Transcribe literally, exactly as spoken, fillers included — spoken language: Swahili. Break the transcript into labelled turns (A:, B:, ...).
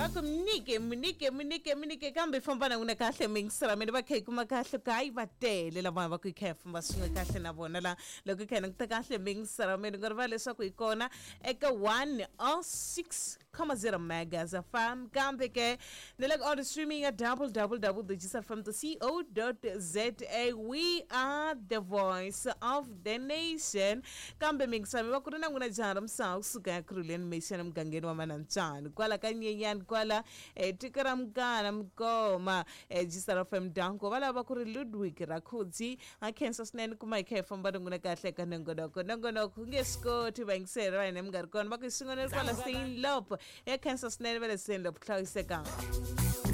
A: Bako mnike mnike mnike mnike kambe fambana una kahle mingsira mina bakhe kuma kahle kai batele lava va ku khefa basunga kahle na bona la loko khena ku kahle mingsira mina ngorva leswaku ikona eka one oh six point zero megas F M kambe ke nile on streaming at double double double digits F M to co dot za. We are the voice of the nation kambe mingsira va ku ri na nguna jara msa kusuka Krulen mission mgangeni wa Mananchana kwala kanyenyani kwala eh, tikara mkana mkoma eh, jisara F M danko wala bakuri Ludwig Rakudzi ha Kansas nene kuma ikhefa mbado nguna kahle kanengodoko nongonoko ngesikoti bangisera bane mngarikona bakusingonela kwala Saint Lop e Kansas nene vele Saint Lop Klauseka